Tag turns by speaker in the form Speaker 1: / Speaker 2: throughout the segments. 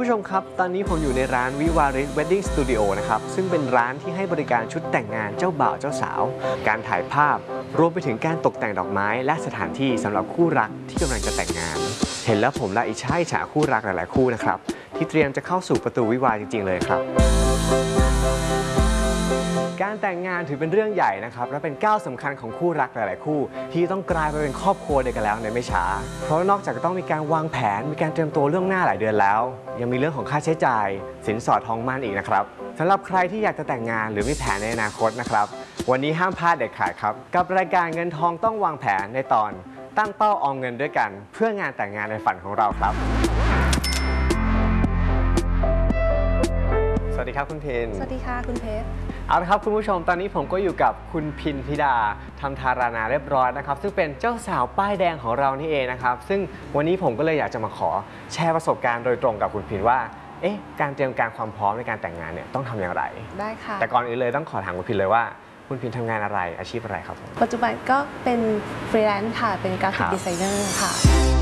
Speaker 1: ผู้ชมครับตอนนี้ผมอยู่ในร้านวิวาริสเวดดิ้งสตูดิโอนะครับซึ่งเป็นร้านที่ให้บริการชุดแต่งงานเจ้าบ่าวเจ้าสาวการถ่ายภาพรวมไปถึงการตกแต่งดอกไม้และสถานที่สำหรับคู่รักที่กำลังจะแต่งงานเห็นแล้วผมละอิจฉาคู่รักหลายๆคู่นะครับที่เตรียมจะเข้าสู่ประตูวิวาห์จริงๆเลยครับการแต่งงานถือเป็นเรื่องใหญ่นะครับและเป็นก้าวสำคัญของคู่รักหลายๆคู่ที่ต้องกลายไปเป็นครอบครัวเดียวกันแล้วในไม่ช้าเพราะนอกจากต้องมีการวางแผนมีการเตรียมตัวล่วงหน้าหลายเดือนแล้วยังมีเรื่องของค่าใช้จ่ายสินสอดทองมั่นอีกนะครับสำหรับใครที่อยากจะแต่งงานหรือมีแผนในอนาคตนะครับวันนี้ห้ามพลาดเด็ดขาดครับกับรายการเงินทองต้องวางแผนในตอนตั้งเป้าออมเงินด้วยกันเพื่องานแต่งงานในฝันของเราครับสวัสดีครับคุณพิน
Speaker 2: สวัสดีค่ะคุณเพชร
Speaker 1: เอาละครับคุณผู้ชมตอนนี้ผมก็อยู่กับคุณพินธิดาทำธารานาเรียบร้อยนะครับซึ่งเป็นเจ้าสาวป้ายแดงของเรานี่เองนะครับซึ่งวันนี้ผมก็เลยอยากจะมาขอแชร์ประสบการณ์โดยตรงกับคุณพินว่าการเตรียมการความพร้อมในการแต่งงานเนี่ยต้องทำอย่างไร
Speaker 2: ได้ค่ะ
Speaker 1: แต่ก่อนอื่นเลยต้องขอถามคุณพินเลยว่าคุณพินทำงานอะไรอาชีพอะไรครับ
Speaker 2: ปัจจุบันก็เป็นฟรีแลนซ์ค่ะเป็นกราฟิกดีไซเนอร์ค่ะ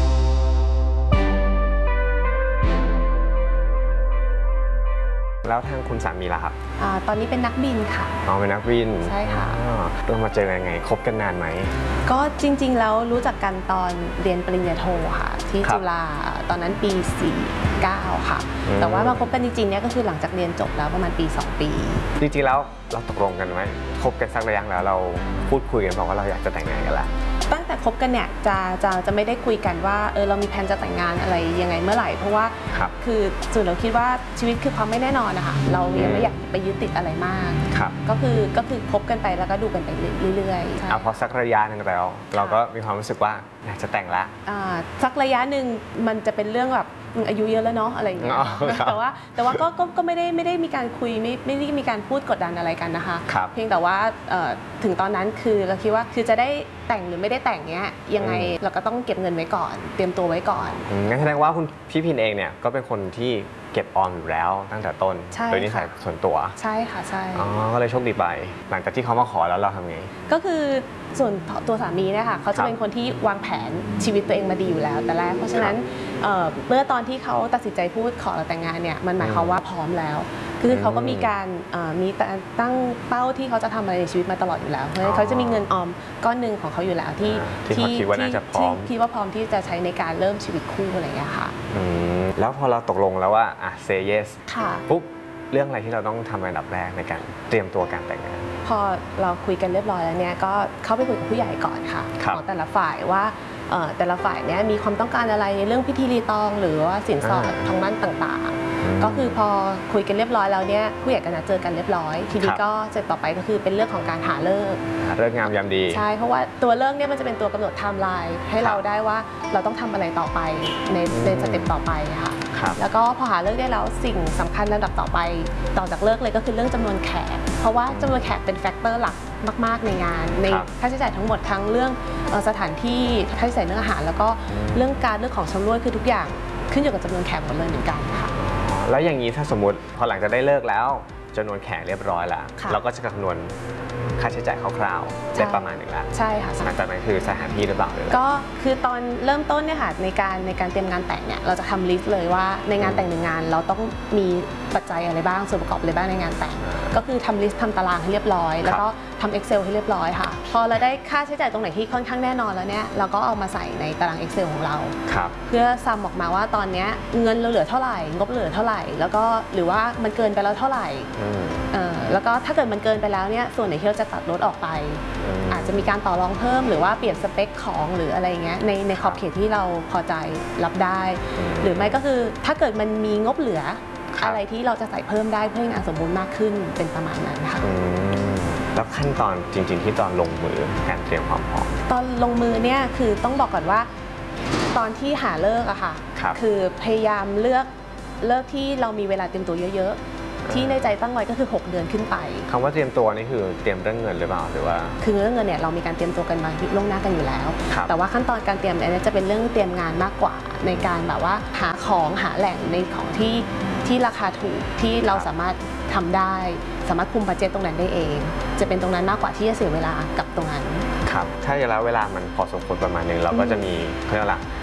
Speaker 1: แล้วทางคุณสามีล่ะครับ
Speaker 2: ตอนนี้เป็นนักบินค่ะ
Speaker 1: เป็นนักบิน
Speaker 2: ใช่ค่ะ
Speaker 1: เรามาเจอกันยังไงคบกันนานไหม
Speaker 2: ก็จริงๆแล้วรู้จักกันตอนเรียนปริญญาโทค่ะที่จุฬาตอนนั้นปี49ค่ะแต่ว่ามาคบกันจริงๆเนี่ยก็คือหลังจากเรียนจบแล้วประมาณปี2ปี
Speaker 1: จริงๆแล้วเราตกลงกันไหมคบกันสักระยะแล้วเราพูดคุยกันบอกว่าเราอยากจะแต่งงานกันแล้ว
Speaker 2: ตั้งแต่คบกันเนี่ยจะไม่ได้คุยกันว่าเรามีแผนจะแต่งงานอะไรยังไงเมื่อไหร่เพราะว่าคือส่วนเราคิดว่าชีวิตคือความไม่แน่นอนนะคะเรายังไม่อยากไปยึดติดอะไรมากก็คือคบกันไปแล้วก็ดูกันไปเรื่อย
Speaker 1: ๆพอสักระยะนึงแล้วเราก็มีความรู้สึกว่าอยากจะแต่งละ
Speaker 2: สักระยะหนึ่งมันจะเป็นเรื่องแบบอายุเยอะแล้วเนาะอะไรอย่างเงี้ยแต่ว่าก็ไม่ได้มีการคุยไม่ได้มีการพูดกดดันอะไรกันนะคะเพียงแต่ว่าถึงตอนนั้นคือเราคิดว่าคือจะได้แต่งหรือไม่ได้แต่งเนี้ยยังไงเราก็ต้องเก็บเงินไว้ก่อนเตรียมตัวไว้ก่อน
Speaker 1: งั้นแสดงว่าคุณพี่พินเองเนี่ยก็เป็นคนที่เก็บออมอยู่แล้วตั้งแต่ต้นโดยนิสัยส่วนตัว
Speaker 2: ใช่ค่ะใช่
Speaker 1: ก็เลยโชคดีไปหลังจากที่เขามาขอแล้วเราทำไง
Speaker 2: ก็คือส่วนตัวสามีเนี่ยค่ะเขาจะเป็นคนที่วางแผนชีวิตตัวเองมาดีอยู่แล้วแต่แรกเพราะฉะนั้นเมื่อตอนที่เขาตัดสินใจพูดขอเราแต่งงานเนี่ยมันหมายความว่าพร้อมแล้วคือเขาก็มีการตั้งเป้าที่เขาจะทำอะไรในชีวิตมาตลอดอยู่แล้วเพราะฉะนั้นเขาจะมีเงินออมก้อนหนึ่งของเขาอยู่แล้วที่
Speaker 1: คิดว่าน่าจะพร้อม
Speaker 2: คิดว่าพร้อมที่จะใช้ในการเริ่มชีวิตคู่อะไรอย่างเงี้ยค่ะ
Speaker 1: แล้วพอเราตกลงแล้วว่าsay yes
Speaker 2: ค่ะ
Speaker 1: ปุ๊บเรื่องอะไรที่เราต้องทำอันดับแรกในการเตรียมตัวการแต่งงาน
Speaker 2: พอเราคุยกันเรียบร้อยแล้วเนี่ยก็เข้าไปคุยกับผู้ใหญ่ก่อนค่ะของแต่ละฝ่ายว่าแต่ละฝ่ายเนี่ยมีความต้องการอะไรในเรื่องพิธีรีตองหรือว่าสินสอดทางมั่นต่างๆก็คือพอคุยกันเรียบร้อยแล้วเนี่ยผู้ใหญ่ก็นัดเจอกันเรียบร้อยทีนี้ก็เสร็จต่อไปก็คือเป็นเรื่องของการหาฤกษ์
Speaker 1: งามยามดี
Speaker 2: ใช่เพราะว่าตัวฤกษ์เนี่ยมันจะเป็นตัวกำหนดไทม์ไลน์ให้เราได้ว่าเราต้องทำอะไรต่อไปในสเต็ปต่อไปค่ะแล้วก็พอหาฤกษ์ได้แล้วสิ่งสำคัญลำดับต่อไปต่อจากฤกษ์เลยก็คือเรื่องจำนวนแขกเพราะว่าจำนวนแขกเป็นแฟกเตอร์หลักมากๆในงานในค่าใช้จ่ายทั้งหมดทั้งเรื่องสถานที่ค่าใช้จ่ายเรื่องอาหารแล้วก็เรื่องของชำร่วยคือทุกอย่างขึ้นอยู่กับจำนวนแขกหมดเลยเหมือนกันค่ะ
Speaker 1: แล้วอย่างนี้ถ้าสมมติพอหลังจากได้เลิกแล้วจำนวนแขกเรียบร้อยแล้วเราก็จะคำนวณค่าใช้จ่ายคร่าวๆได้ประมาณหนึ่งแล้ว
Speaker 2: ใช่ค่ะ
Speaker 1: หลังจากนั้นคือสถานที่หรือเปล่า
Speaker 2: ก็คือตอนเริ่มต้นเนี่ยค่ะในการเตรียมงานแต่งเนี่ยเราจะทำลิสต์เลยว่าในงานแต่งหนึ่งงานเราต้องมีปัจจัยอะไรบ้างส่วนประกอบอะไรบ้างในงานแต่งก็คือทำลิสต์ทำตารางให้เรียบร้อยแล้วก็ทำ Excel ให้เรียบร้อยค่ะพอเราได้ค่าใช้จ่ายตรงไหนที่ค่อนข้างแน่นอนแล้วเนี่ยเราก็เอามาใส่ในตาราง Excel ของเราเพื่อซัมออกมาว่าตอนนี้เงินเราเหลือเท่าไหร่งบเหลือเท่าไหร่แล้วก็หรือว่ามันเกินไปแล้วเท่าไหร่แล้วก็ถ้าเกิดมันเกินไปแล้วเนี่ยส่วนไหนที่เราจะตัดลดออกไปอาจจะมีการต่อรองเพิ่มหรือว่าเปลี่ยนสเปคของหรืออะไรเงี้ยในขอบเขตที่เราพอใจรับได้หรือไม่ก็คือถ้าเกิดมันมีงบเหลืออะไรที่เราจะใส่เพิ่มได้เพื่อให้งานสมบูรณ์มากขึ้นเป็นประมาณนั้นค่ะ
Speaker 1: แล้วขั้นตอนจริงๆที่ตอนลงมือการเตรียมความพร้อม
Speaker 2: ตอนลงมือเนี่ยคือต้องบอกก่อนว่าตอนที่หาฤกษ์อะค่ะคือพยายามเลือกที่เรามีเวลาเตรียมตัวเยอะๆที่ในใจตั้งไว้ก็คือ6 เดือนขึ้นไป
Speaker 1: คำว่าเตรียมตัวนี่คือเตรียมเรื่องเงินหรือเปล่าหรือว่า
Speaker 2: คือเรื่องเงินเนี่ยเรามีการเตรียมตัวกันมาล่วงหน้ากันอยู่แล้วแต่ว่าขั้นตอนการเตรียมเนี่ยจะเป็นเรื่องเตรียมงานมากกว่าในการแบบว่าหาของหาแหล่งในของที่ราคาถูกที่เราสามารถทำได้สามารถคุมบัดเจ็ตตรงนั้นได้เองจะเป็นตรงนั้นมากกว่าที่จะเสียเวลากับตรงนั้น
Speaker 1: ครับถ้าอย่างแล้วเวลามันพอสมควรประมาณนึงเราก็จะมีเพื่อละ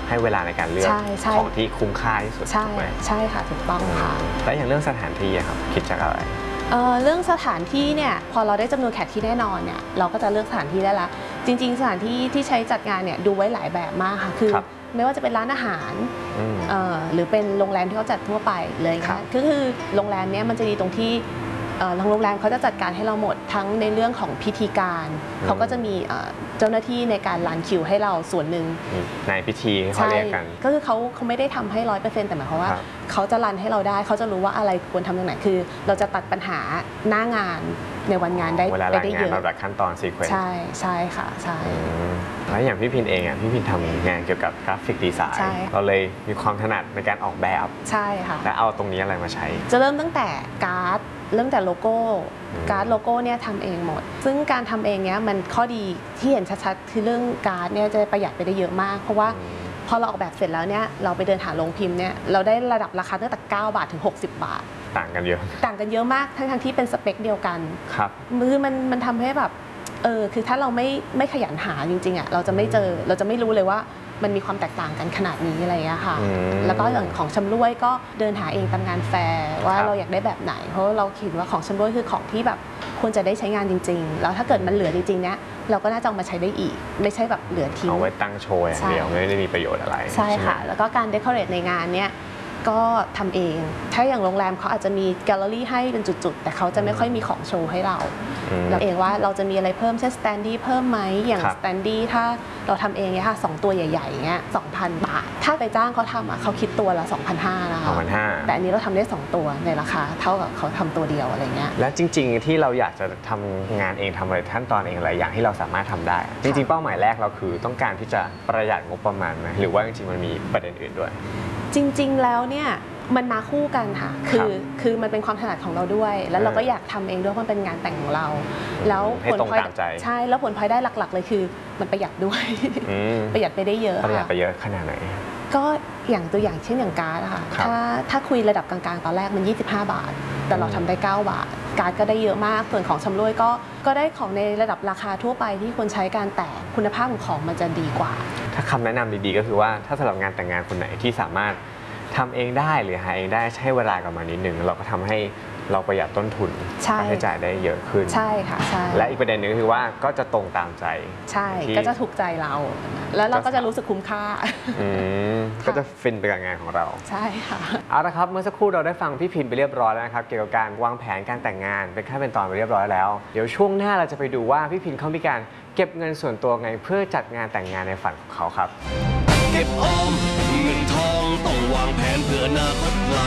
Speaker 1: ให้เวลาในการเลือก
Speaker 2: ใช่
Speaker 1: ของที่คุ้มค่าที่สุด
Speaker 2: ใช่
Speaker 1: ถูกไหม
Speaker 2: ใช่ค่ะถูกต้องค่ะ
Speaker 1: แล้วอย่างเรื่องสถานที่อะครับคิดจากอะไร
Speaker 2: เรื่องสถานที่เนี่ยพอเราได้จำนวนแขกที่แน่นอนเนี่ยเราก็จะเลือกสถานที่ได้ละจริงๆสถานที่ที่ใช้จัดงานเนี่ยดูไว้หลายแบบมากค่ะคือ
Speaker 1: ครับ
Speaker 2: ไม่ว่าจะเป็นร้านอาหาร
Speaker 1: อืม
Speaker 2: หรือเป็นโรงแรมที่เขาจัดทั่วไปเลย
Speaker 1: ครั
Speaker 2: ค่ะ
Speaker 1: บ
Speaker 2: ก็คือโรงแรมเนี้ยมันจะดีตรงที่ทางโรงแรมเขาจะจัดการให้เราหมดทั้งในเรื่องของพิธีการเขาก็จะมีเจ้าหน้าที่ในการรันคิวให้เราส่วนหนึ่ง
Speaker 1: ในพิธีเขาเรียกกัน
Speaker 2: ก็คือเขาไม่ได้ทำให้100%แต่หมายความว่า
Speaker 1: ครับ
Speaker 2: เขาจะรันให้เราได้เขาจะรู้ว่าอะไรควรทำตรงไหนคือ เราจะตัดปัญหาหน้างานในวันงานได้
Speaker 1: เวลา
Speaker 2: ไป
Speaker 1: ราย
Speaker 2: ได้
Speaker 1: งา
Speaker 2: เย
Speaker 1: น
Speaker 2: อะ
Speaker 1: ลำดับขั้นตอนซีเควนซ์
Speaker 2: ใช่ค่ะใช่
Speaker 1: แล้วอย่างพี่พินเองอ่ะพี่พินทำงานเกี่ยวกับกราฟิกดีไซน์
Speaker 2: ใช่
Speaker 1: เราเลยมีความถนัดในการออกแบบ
Speaker 2: ใช่ค่ะ
Speaker 1: และเอาตรงนี้อะไรมาใช้
Speaker 2: จะเริ่มตั้งแต่การ์ดเริ่มแต่โลโก้การ์ดโลโก้เนี่ยทำเองหมด ซึ่งการทำเองเนี่ยมันข้อดีที่เห็นชัดๆคือเรื่องการ์ดเนี่ยจะประหยัดไปได้เยอะมาก เพราะว่าพอเราออกแบบเสร็จแล้วเนี่ยเราไปเดินหาโรงพิมพ์เนี่ยเราได้ระดับราคาตั้งแต่9 บาทถึง60 บาท
Speaker 1: ต่างกันเยอะ
Speaker 2: ต่างกันเยอะมากทั้งที่เป็นสเปคเดียวกัน
Speaker 1: ครับ
Speaker 2: คือมันทำให้แบบคือถ้าเราไม่ขยันหาจริงๆอ่ะเราจะไม่เจอเราจะไม่รู้เลยว่ามันมีความแตกต่างกันขนาดนี้อะไรอย่างเงี้ยค่ะ แล้วก็อย่างของชำร่วยก็เดินหาเองตามงานแฟร์ว่าเราอยากได้แบบไหน เพราะเราคิดว่าของชำร่วยคือของที่แบบควรจะได้ใช้งานจริงๆแล้วถ้าเกิดมันเหลือจริงๆเนี้ยเราก็น่าจะเอามาใช้ได้อีก ไม่ใช่แบบเหลือทิ้ง
Speaker 1: เอาไว้ตั้งโชว์อย่างเดียวไม่ได้มีประโยชน์อะไร
Speaker 2: ใช่ค่ะ
Speaker 1: ไหม
Speaker 2: แล้วก็การเดคอเรทในงานเนี้ยก็ทำเอง ถ้าอย่างโรงแรมเขาอาจจะมีแกลเลอรี่ให้เป็นจุดๆแต่เขาจะไม่ค่อยมีของโชว์ให้เรา เราเองว่าเราจะมีอะไรเพิ่มเช่นสแตนดี้เพิ่มไหมอย่าง
Speaker 1: ครับ
Speaker 2: สแตนดี้ถ้าเราทำเองเนี่ยค่ะ2ตัวใหญ่ๆเงี้ย 2,000 บาท ถ้าไปจ้างเขาทำอ่ะเขาคิดตัวละ 2,500 นะคะ
Speaker 1: 2,500
Speaker 2: แต่อันนี้เราทำได้ 2 ตัวในราคาเท่ากับเขาทำตัวเดียวอะไรเงี้ย
Speaker 1: และจริงๆที่เราอยากจะทำงานเองทำอะไรขั้นตอนเองอะไรอย่างที่เราสามารถทำได้ จริงๆเป้าหมายแรกเราคือต้องการที่จะประหยัดงบประมาณไหมหรือว่าจริงๆมันมีประเด็นอื่นด้วย
Speaker 2: จริงๆแล้วเนี่ยมันมาคู่กันค่ะคือมันเป็นความถนัดของเราด้วย แล้วเราก็อยากทำเองด้วยเพราะมันเป็นงานแต่งของเรา แล้ว
Speaker 1: ให้ตรงตามใจ
Speaker 2: ใช่แล้วผลพลอยได้หลักๆเลยคือมันประหยัดด้วย ประหยัดไปได้เยอะ
Speaker 1: ประหยัด
Speaker 2: ค่ะ
Speaker 1: ไปเยอะขนาดไหน
Speaker 2: ก็อย่างตัวอย่างเช่นอย่างการ์ดอะค่ะ
Speaker 1: ครับ
Speaker 2: ถ้าคุยระดับกลางๆ ตอนแรกมัน 25 บาท แต่เราทำได้ 9 บาท การ์ดก็ได้เยอะมาก ส่วนของชำร่วยก็ได้ของในระดับราคาทั่วไปที่คนใช้การแต่งคุณภาพของของมันจะดีกว่า
Speaker 1: ถ้าคำแนะนำดีๆก็คือว่าถ้าสำหรับงานแต่งงานคนไหนที่สามารถทำเองได้หรือหาเองได้ใช้เวลากับมันนิดนึงเราก็ทำให้เราประหยัดต้นทุน
Speaker 2: ใช่
Speaker 1: ค่าใช้จ่ายได้เยอะขึ้น
Speaker 2: ใช่ค่ะใช่
Speaker 1: และอีกประเด็นหนึงก็คือว่าก็จะตรงตามใจ
Speaker 2: ใช่
Speaker 1: ที่
Speaker 2: ก็จะถูกใจเรา แล้วเราก็จะรู้สึกคุ้มค่า
Speaker 1: ก็จะฟินไปกับงานของเรา
Speaker 2: ใช่ค่ะ
Speaker 1: เอาละครับเมื่อสักครู่เราได้ฟังพี่พินไปเรียบร้อยแล้วนะครับเกี่ยวกับการวางแผนการแต่งงานเป็นขั้นเป็นตอนไปเรียบร้อยแล้วเดี๋ยวช่วงหน้าเราจะไปดูว่าพี่พินเขามีการเก็บเงินส่วนตัวไงเพื่อจัดงานแต่งงานในฝันของเขาครับ
Speaker 3: เก็บออมเงินทองต้องวางแผนเพื่ออนาคตไกล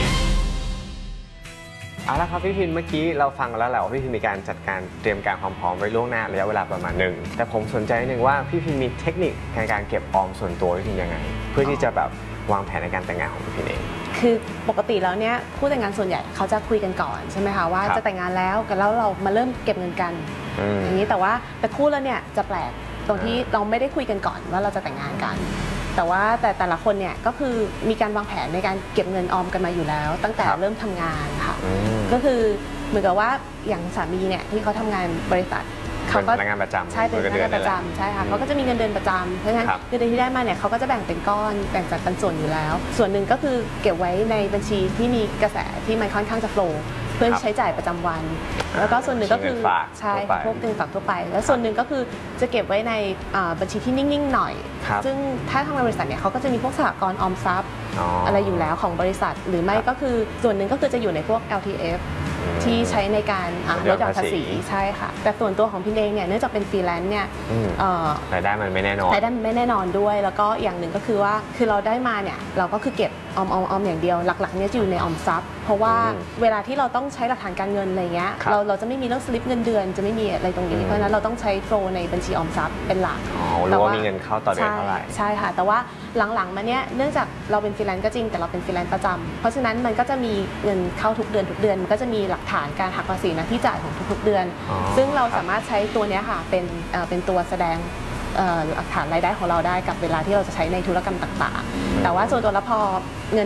Speaker 1: เอาละครับพี่พินเมื่อกี้เราฟังกันแล้วแหละว่าพี่พินมีการจัดการเตรียมการความพร้อมไว้ล่วงหน้าระยะเวลาประมาณหนึ่งแต่ผมสนใจนิดนึงว่าพี่พินมีเทคนิคในการเก็บออมส่วนตัวพี่พินยังไง เพื่อที่จะแบบวางแผนในการแต่งงานของพี่พินเอง
Speaker 2: คือปกติแล้วเนี่ยคู่แต่งงานส่วนใหญ่เขาจะคุยกันก่อนใช่ไหมคะว่า
Speaker 1: ครับ
Speaker 2: จะแต่งงานแล้วเรามาเริ่มเก็บเงินกัน อย่างนี้แต่ว่าคู่แล้วเนี่ยจะแปลกตรงที่เราไม่ได้คุยกันก่อนว่าเราจะแต่งงานกัน แต่ว่าแต่ละคนเนี่ยก็คือมีการวางแผนในการเก็บเงินออมกันมาอยู่แล้ว ตั้งแต่
Speaker 1: ครับ
Speaker 2: เริ่มทำงานค่ะก็คือเหมือนกับว่าอย่างสามีเนี่ยที่เขาทำงานบริษัทเขาก็
Speaker 1: เป็นพนักงานประจำ
Speaker 2: ใช่เป็นพนักงานประจำใช่ค่ะเขาก็จะมีเงินเดือนประจำเพราะฉะนั้น
Speaker 1: ครับ
Speaker 2: เงินเดือนที่ได้มาเนี่ยเขาก็จะแบ่งเป็นก้อนแบ่งจัดปันส่วนอยู่แล้ว ส่วนหนึ่งก็คือเก็บไว้ในบัญชีที่มีกระแสที่มันค่อนข้างจะโฟลว์เพื่อใช้จ่ายประจำวัน แล้วก็ส่วนหนึ่งก็คือ
Speaker 1: เงินฝาก
Speaker 2: ใช่
Speaker 1: ทั่วไป
Speaker 2: พวกเงินฝากทั่วไป แล้วส่วนหนึ่งก็คือจะเก็บไว้ในบัญชีที่นิ่งๆหน่อย
Speaker 1: ครับ
Speaker 2: ซึ่งถ้าทำงานบริษัทเนี่ยเขาก็จะมีพวกสหกรณ์ออมทรัพย์
Speaker 1: อ๋ออ
Speaker 2: อะไรอยู่แล้วของบริษัท หรือไม่
Speaker 1: ครับ
Speaker 2: ก็คือส่วนหนึ่งก็คือจะอยู่ในพวก LTF ที่ใช้ในการลดหย่อนภาษีใช่ค่ะแต่ส่วนตัวของพี่เองเนี่ยเนื่องจากเป็นฟรีแลนซ์เนี่ย
Speaker 1: รายได้มันไม่แน่นอน
Speaker 2: รายได้มันไม่แน่นอนด้วย แล้วก็อย่างหนึ่งก็คือว่าคือเราได้มาเนี่ยเราก็คือเก็บออมอย่างเดียวหลักๆเนี่ยจะอยู่ในออมทรัพย์ เพราะว่าเวลาที่เราต้องใช้หลักฐานการเงินอะไรเงี้ย
Speaker 1: ครับ
Speaker 2: เราจะไม่มีเรื่องสลิปเงินเดือนจะไม่มีอะไรตรงนี้เพราะฉะนั้นเราต้องใช้โฟลในบัญชีออมทรัพย์เป็นหลัก
Speaker 1: รู้ว่ามีเงินเข้าต่อเดือนเท่าไหร่
Speaker 2: ใช่ค่ะ แต่ว่าหลังๆมาเนี้ยเนื่องจากเราเป็นฟรีแลนซ์ก็จริงแต่เราเป็นฟรีแลนซ์ประจำเพราะฉะนั้นมันก็จะมีเงินเข้าทุกเดือนมันก็จะมีหลักฐานการหักภาษีนะที่จ่ายของทุกๆเดือน
Speaker 1: อ๋อ
Speaker 2: ซึ่งเรา
Speaker 1: ครับ
Speaker 2: สามารถใช้ตัวเนี้ยค่ะเป็นตัวแสดงหลักฐานรายได้ของเราได้กับเวลาที่เราจะใช้ในธุรกรรมต่างๆ แต่ว่าส่วนตัวแล้วพอเงิน